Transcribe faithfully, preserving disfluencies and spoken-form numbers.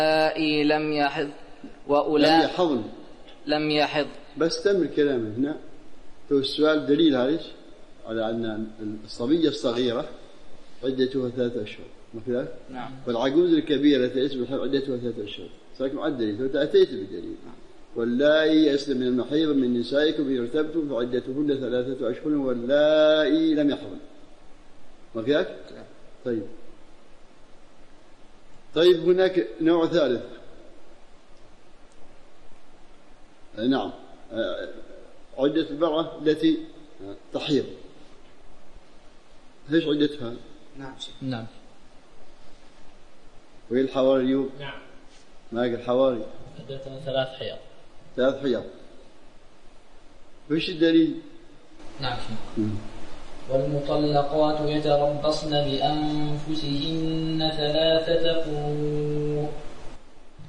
واللائي لم يحض وأولئك لم يحضن لم يحض. بس تم الكلام هنا. تو السؤال دليل على ايش؟ على أن الصبية الصغيرة عدتها ثلاثة أشهر مثلا. نعم. والعجوز الكبيرة تئس بالحمل عدتها ثلاثة أشهر. سألت مع الدليل وتأتيت بالدليل. واللائي يئسن من المحيض من نسائكم إن ارتبتم فعدتهن ثلاثة أشهر واللائي لم يحضن. ما فيك؟ طيب. طيب هناك نوع ثالث. نعم. عدة المرأة التي تحيض ايش عدتها؟ نعم شيخ. نعم. وهي الحواري اليوم؟ نعم. ما هي الحواري؟ عدتها ثلاث حيض. ثلاث حيض. وش الدليل؟ نعم. والمطلقات يتربصن بأنفسهن ثلاثة قروء